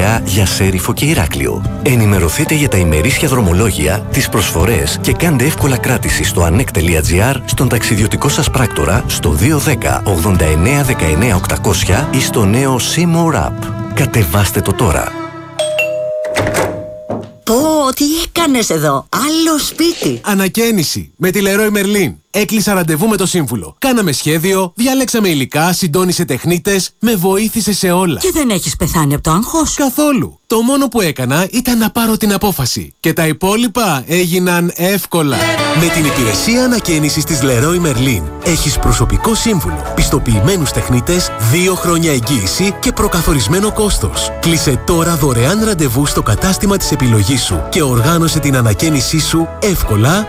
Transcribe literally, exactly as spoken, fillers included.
Πειραιά για Σέριφο και Ηράκλειο. Ενημερωθείτε για τα ημερήσια δρομολόγια, τις προσφορές και κάντε εύκολα κράτηση στο ανεκ τελεία τζι άρ, στον ταξιδιωτικό σας πράκτορα, στο δύο ένα μηδέν ογδόντα εννέα δεκαεννέα οκτακόσια ή στο νέο C-More App. Κατεβάστε το τώρα. Πω, τι έκανες εδώ, άλλο σπίτι. Ανακαίνιση με τη Leroy Merlin. Έκλεισα ραντεβού με το σύμβουλο. Κάναμε σχέδιο, διάλεξαμε υλικά, συντόνισε τεχνίτες, με βοήθησε σε όλα. Και δεν έχεις πεθάνει από το άγχος? Καθόλου. Το μόνο που έκανα ήταν να πάρω την απόφαση. Και τα υπόλοιπα έγιναν εύκολα. Με την υπηρεσία ανακαίνισης της Leroy Merlin έχεις προσωπικό σύμβουλο, πιστοποιημένους τεχνίτες, δύο χρόνια εγγύηση και προκαθορισμένο κόστος. Κλείσε τώρα δωρεάν ραντεβού στο κατάστημα της επιλογής σου και οργάνωσε την ανακαίνισή σου εύκολα,